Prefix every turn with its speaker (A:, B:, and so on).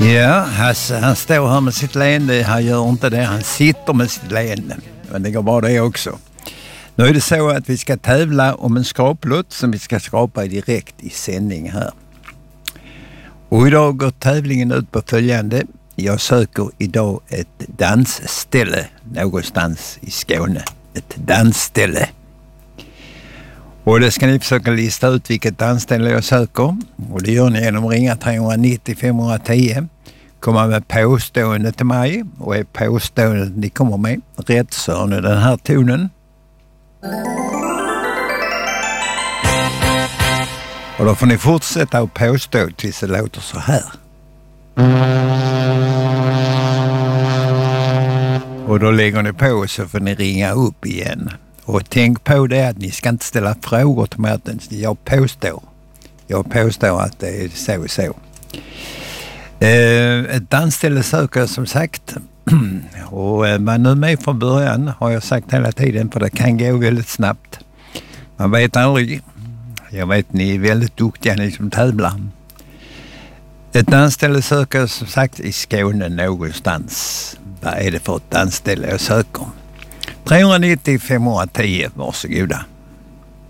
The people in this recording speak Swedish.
A: Ja, Hasse, han står här med sitt leende. Han gör inte det, han sitter med sitt leende. Men det går bra det också. Nu är det så att vi ska tävla om en skraplott som vi ska skrapa direkt i sändning här. Och idag går tävlingen ut på följande. Jag söker idag ett dansställe någonstans i Skåne. Ett dansställe. Och det ska ni försöka lista ut vilket dansställe jag söker. Och det gör ni genom att ringa 390 510. Komma med påstående till mig. Och är påståendet ni kommer med rätt så har ni den här tonen. Och då får ni fortsätta att påstå tills det låter så här. Och då lägger ni på så får ni ringa upp igen. Och tänk på det att ni ska inte ställa frågor till mig. Jag påstår att det är så och så. Ett dansställe söker jag som sagt. Och var nu med från början har jag sagt hela tiden, för det kan gå väldigt snabbt. Man vet aldrig. Jag vet ni är väldigt duktiga ni som tävlar. Ett dansställe söker jag som sagt i Skåne någonstans. Vad är det för ett dansställe jag söker? 390 510, varsågoda.